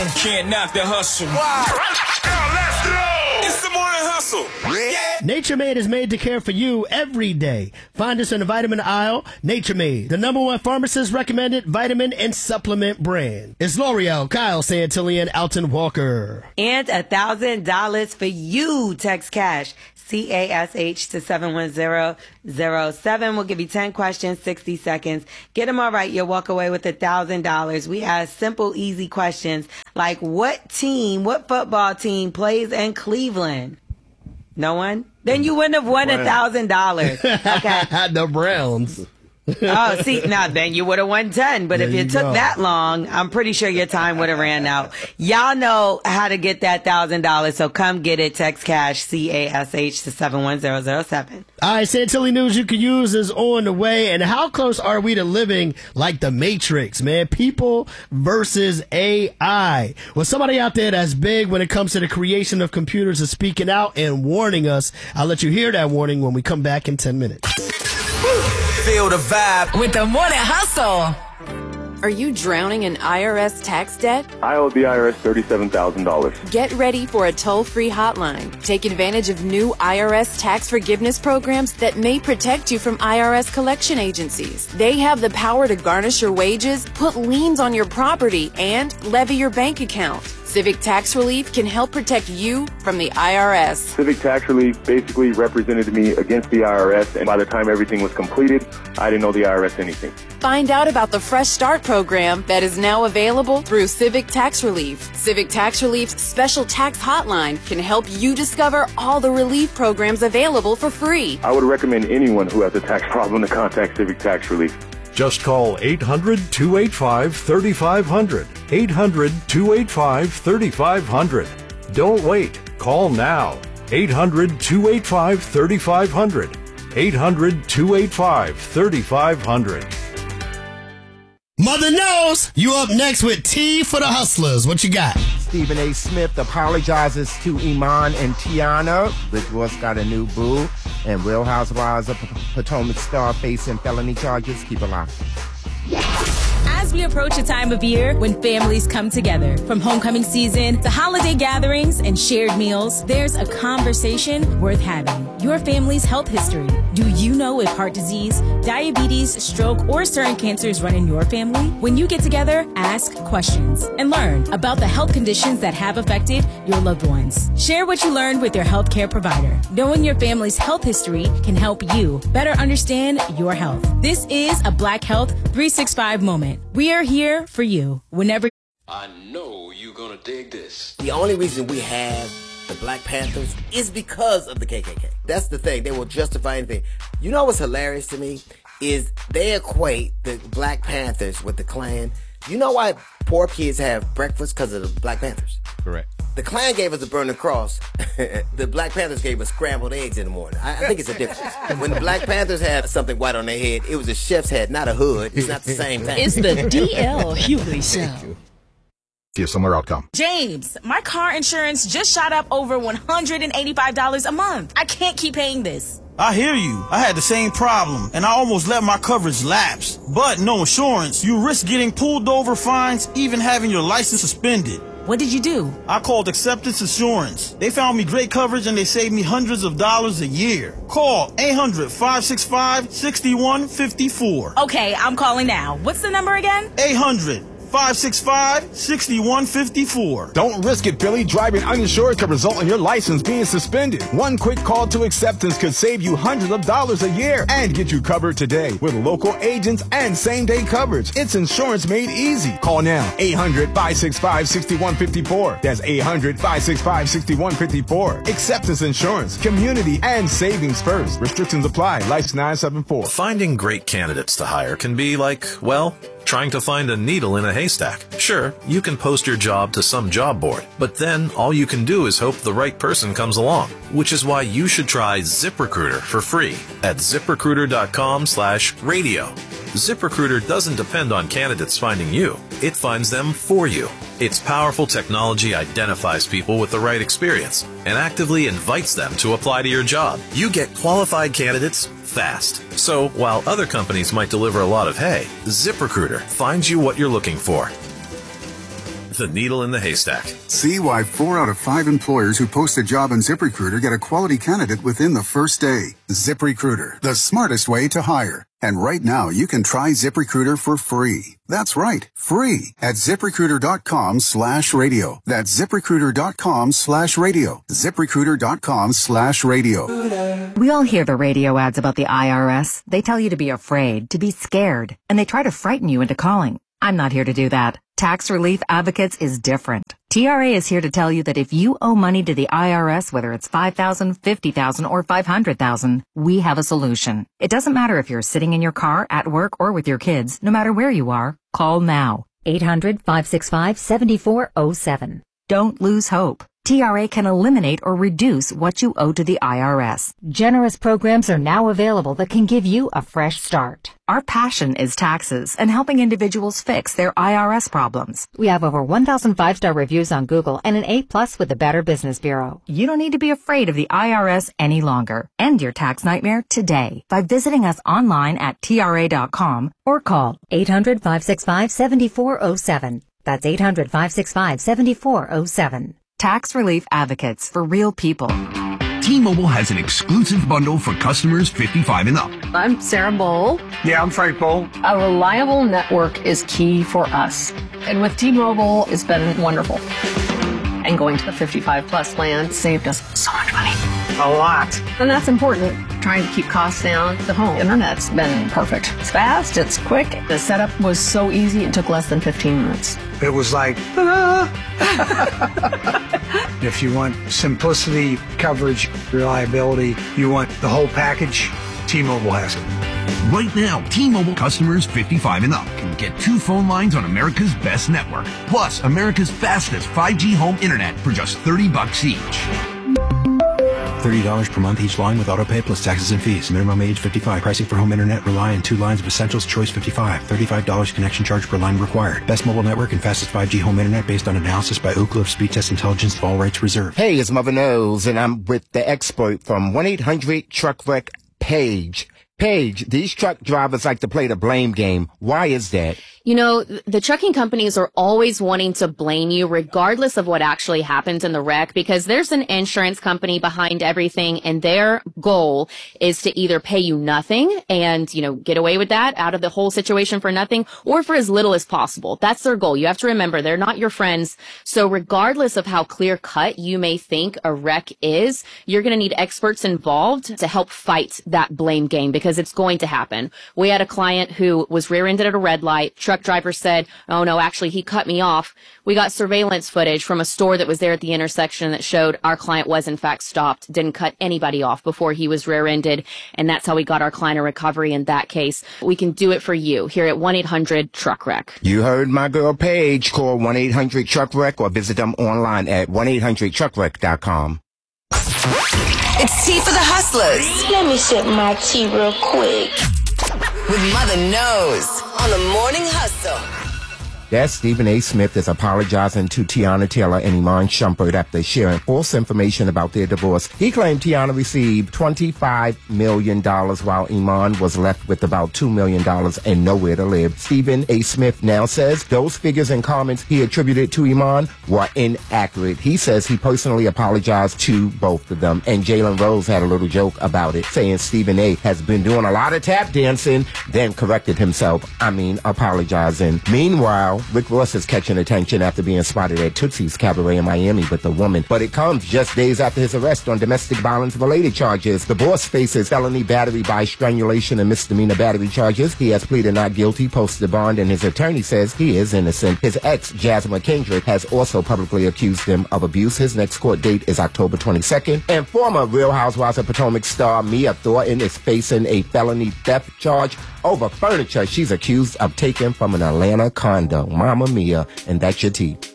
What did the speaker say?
Can't knock the hustle. Wow. Let's go. It's the morning hustle. Yeah. Nature Made is made to care for you every day. Find us in the vitamin aisle. Nature Made, the #1 pharmacist recommended vitamin and supplement brand. It's L'Oreal, Kyle Santillan, Alton Walker. And $1,000 for you. Text cash. CASH to 71007. We'll give you 10 questions, 60 seconds. Get them all right. You'll walk away with $1,000. We ask simple, easy questions like what football team plays in Cleveland? No one? Then you wouldn't have won $1,000. Okay. The Browns. Oh, see, now then you would have won 10. But if you took that long, I'm pretty sure your time would have ran out. Y'all know how to get that $1,000, so come get it. Text cash, CASH to 71007. All right, Santilli News you can use is on the way. And how close are we to living like the Matrix, man? People versus AI. Well, somebody out there that's big when it comes to the creation of computers is speaking out and warning us. I'll let you hear that warning when we come back in 10 minutes. Feel the vibe with the Morning Hustle. Are you drowning in IRS tax debt? I owe the IRS $37,000. Get ready for a toll-free hotline. Take advantage of new IRS tax forgiveness programs that may protect you from IRS collection agencies. They have the power to garnish your wages, put liens on your property, and levy your bank account. Civic Tax Relief can help protect you from the IRS. Civic Tax Relief basically represented me against the IRS, and by the time everything was completed, I didn't owe the IRS anything. Find out about the Fresh Start program that is now available through Civic Tax Relief. Civic Tax Relief's special tax hotline can help you discover all the relief programs available for free. I would recommend anyone who has a tax problem to contact Civic Tax Relief. Just call 800-285-3500. 800-285-3500. Don't wait. Call now. 800-285-3500. 800-285-3500. Mother knows. You up next with T for the Hustlers. What you got? Stephen A. Smith apologizes to Iman and Tiana. The divorce got a new boo. And Real Housewives of Potomac star facing felony charges. Keep it locked. As we approach a time of year when families come together, from homecoming season to holiday gatherings and shared meals, there's a conversation worth having. Your family's health history. Do you know if heart disease, diabetes, stroke, or certain cancers run in your family? When you get together, ask questions and learn about the health conditions that have affected your loved ones. Share what you learned with your healthcare provider. Knowing your family's health history can help you better understand your health. This is a Black Health 365 moment. We are here for you whenever. I know you're gonna dig this. The only reason we have the Black Panthers is because of the KKK. That's the thing. They will justify anything. You know what's hilarious to me is they equate the Black Panthers with the Klan. You know why poor kids have breakfast? Because of the Black Panthers. Correct. The Klan gave us a burning cross. The Black Panthers gave us scrambled eggs in the morning. I think it's a difference. When the Black Panthers had something white on their head, it was a chef's hat, not a hood. It's not the same thing. It's the D.L. Hughley Show. Here's some more outcome. James, my car insurance just shot up over $185 a month. I can't keep paying this. I hear you. I had the same problem, and I almost let my coverage lapse. But no insurance, you risk getting pulled over, fines, even having your license suspended. What did you do? I called Acceptance Insurance. They found me great coverage and they saved me hundreds of dollars a year. Call 800-565-6154. Okay, I'm calling now. What's the number again? 800-565-6154. Don't risk it, Billy. Driving uninsured could result in your license being suspended. One quick call to Acceptance could save you hundreds of dollars a year and get you covered today with local agents and same-day coverage. It's insurance made easy. Call now. 800-565-6154. That's 800-565-6154. Acceptance Insurance. Community and savings first. Restrictions apply. License 974. Finding great candidates to hire can be like, well, trying to find a needle in a haystack. Sure, you can post your job to some job board, but then all you can do is hope the right person comes along, which is why you should try ZipRecruiter for free at ZipRecruiter.com/radio. ZipRecruiter doesn't depend on candidates finding you. It finds them for you. Its powerful technology identifies people with the right experience and actively invites them to apply to your job. You get qualified candidates fast. So while other companies might deliver a lot of hay, ZipRecruiter finds you what you're looking for. the needle in the haystack. See why 4 out of 5 employers who post a job on ZipRecruiter get a quality candidate within the first day. ZipRecruiter, the smartest way to hire. And right now, you can try ZipRecruiter for free. That's right, free at ZipRecruiter.com/radio. That's ZipRecruiter.com/radio. ZipRecruiter.com/radio. We all hear the radio ads about the IRS. They tell you to be afraid, to be scared, and they try to frighten you into calling. I'm not here to do that. Tax Relief Advocates is different. TRA is here to tell you that if you owe money to the IRS, whether it's $5,000, $50,000, or $500,000, we have a solution. It doesn't matter if you're sitting in your car, at work, or with your kids. No matter where you are, call now. 800-565-7407. Don't lose hope. TRA can eliminate or reduce what you owe to the IRS. Generous programs are now available that can give you a fresh start. Our passion is taxes and helping individuals fix their IRS problems. We have over 1,000 5-star reviews on Google and an A+ with the Better Business Bureau. You don't need to be afraid of the IRS any longer. End your tax nightmare today by visiting us online at TRA.com or call 800-565-7407. That's 800-565-7407. Tax Relief Advocates for real people. T-Mobile has an exclusive bundle for customers 55 and up. I'm Sarah Bowl. Yeah, I'm Frank Bowl. A reliable network is key for us. And with T-Mobile, it's been wonderful. And going to the 55-plus plan saved us so much money. A lot. And that's important. Trying to keep costs down. The home internet's been perfect. It's fast, it's quick. The setup was so easy, it took less than 15 minutes. It was like, If you want simplicity, coverage, reliability, you want the whole package, T-Mobile has it. Right now, T-Mobile customers 55 and up can get 2 phone lines on America's best network, plus America's fastest 5G home internet for just $30 each. $30 per month each line with autopay plus taxes and fees. Minimum age 55. Pricing for home internet rely on 2 lines of Essentials Choice 55. $35 connection charge per line required. Best mobile network and fastest 5G home internet based on analysis by Ookla of Speed Test Intelligence. All rights reserved. Hey, it's Mother Knows, and I'm with the expert from 1-800-TRUCK-WRECK, Paige. Paige, these truck drivers like to play the blame game. Why is that? You know, the trucking companies are always wanting to blame you regardless of what actually happens in the wreck, because there's an insurance company behind everything, and their goal is to either pay you nothing and, you know, get away with that out of the whole situation for nothing, or for as little as possible. That's their goal. You have to remember, they're not your friends. So regardless of how clear cut you may think a wreck is, you're going to need experts involved to help fight that blame game, because it's going to happen. We had a client who was rear-ended at a red light. Truck driver said, oh no, actually he cut me off. We got surveillance footage from a store that was there at the intersection that showed our client was in fact stopped, didn't cut anybody off before he was rear-ended, and that's how we got our client a recovery in that case. We can do it for you here at 1-800-TRUCK-WRECK. You heard my girl Paige. Call 1-800-TRUCK-WRECK or visit them online at 1-800-TRUCKWRECK.com. It's tea for the hustlers. Let me sip my tea real quick. With Mother Knows on the Morning Hustle. That's Stephen A. Smith is apologizing to Tiana Taylor and Iman Shumpert after sharing false information about their divorce. He claimed Tiana received $25 million while Iman was left with about $2 million and nowhere to live. Stephen A. Smith now says those figures and comments he attributed to Iman were inaccurate. He says he personally apologized to both of them, and Jalen Rose had a little joke about it, saying Stephen A. has been doing a lot of tap dancing, then corrected himself. Apologizing. Meanwhile, Rick Ross is catching attention after being spotted at Tootsie's Cabaret in Miami with a woman, but it comes just days after his arrest on domestic violence-related charges. The boss faces felony battery by strangulation and misdemeanor battery charges. He has pleaded not guilty, posted bond, and his attorney says he is innocent. His ex, Jasmine Kendrick, has also publicly accused him of abuse. His next court date is October 22nd. And former Real Housewives of Potomac star Mia Thornton is facing a felony theft charge over furniture she's accused of taking from an Atlanta condo. Mama Mia, and that's your tea.